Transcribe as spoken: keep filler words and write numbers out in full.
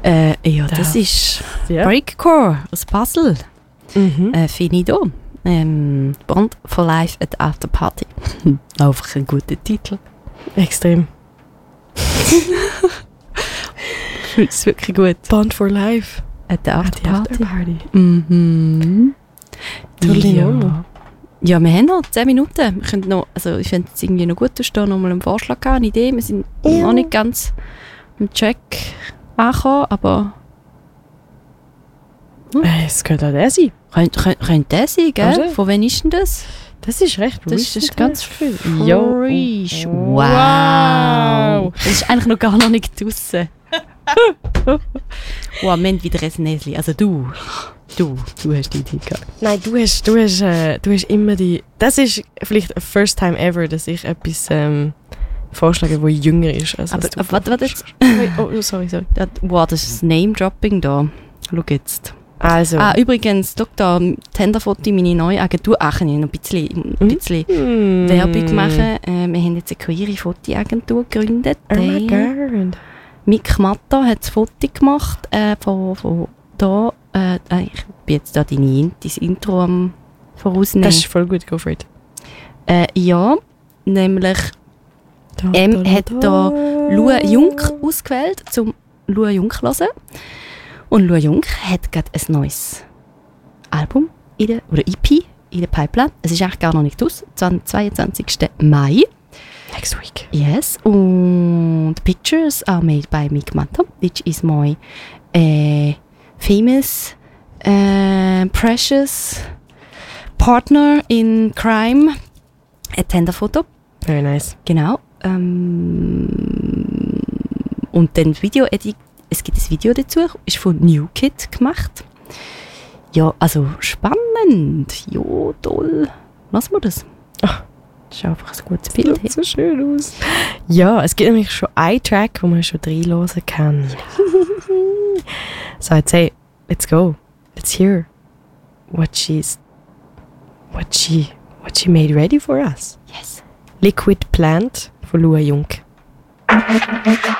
Äh, ja, das, das ist ja. Breakcore aus Basel. Mhm. Äh, Finito. Ähm, Bond for Life at After Party. Einfach ein guter Titel. Extrem. Ich finde es wirklich gut. Bond for Life at the After Party. After Party. Mhm. Totally ja. normal. Ja, wir haben noch zehn Minuten. Wir können noch, also ich finde es irgendwie noch gut, dass da noch mal einen Vorschlag gab, eine Idee. Wir sind ja. noch nicht ganz im Check angekommen, aber... Hm. Äh, es könnte auch der sein. Könnte könnt, könnt der sein, gell? Also. Von wann ist denn das? Das ist recht Das ist, das ist ganz viel. Fresh. Wow. wow! Das ist eigentlich noch gar noch nicht draussen. Wow, wir haben wieder ein Näschen. Also du. Du, du hast die Idee gehabt. Nein, du hast, du hast, äh, du hast immer die... Das ist vielleicht the first time ever, dass ich etwas ähm, vorschlage, das jünger ist. Als aber du warte, warte jetzt. Oh, sorry, sorry. Das, wow, das ist Name-Dropping da. Schau jetzt. Also. Ah, übrigens, Doktor Tenderfoto, meine neue Agentur. Ach, ich noch ein bisschen, ein bisschen mm. Werbung machen. Äh, wir haben jetzt eine queere Fotoagentur gegründet. Oh my God. Mick Matta hat das Foto gemacht äh, von, von da. Äh, ich bin jetzt da deine, dein Intro am vorausnehmen. Das ist voll gut, go for it. Äh, ja, nämlich da, M da, hat da Lua Junk ausgewählt, zum Lua Junk zu hören. Und Lua Junk hat gerade ein neues Album in der, oder E P in der Pipeline. Es ist eigentlich gar noch nicht aus, zweiundzwanzigsten Mai. Next week. Yes, und pictures are made by Mick Matta, which is my uh, famous, uh, precious partner in crime. Ein Tenderfoto. Very nice. Genau. Ähm, und dann das Video, es gibt ein Video dazu, ist von New Kid gemacht. Ja, also spannend. Ja, toll. Lassen wir das. Ach. Das ist einfach ein gutes Bild. Das sieht so schön aus. Ja, es gibt nämlich schon einen Track, wo man schon reinhören kann. So, I'd say, let's go. Let's hear what she's, what she, what she made ready for us. Yes. Liquid Plant von Lua Junk.